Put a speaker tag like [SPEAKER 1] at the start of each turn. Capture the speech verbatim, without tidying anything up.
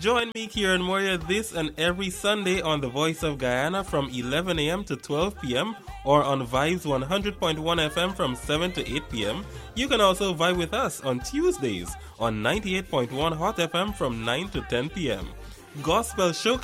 [SPEAKER 1] Join me, Kieran Moria, this and every Sunday on The Voice of Guyana from eleven a.m. to twelve p.m. or on Vibes one hundred point one F M from seven to eight p.m. You can also vibe with us on Tuesdays on ninety-eight point one Hot F M from nine to ten p.m. Gospel Showcase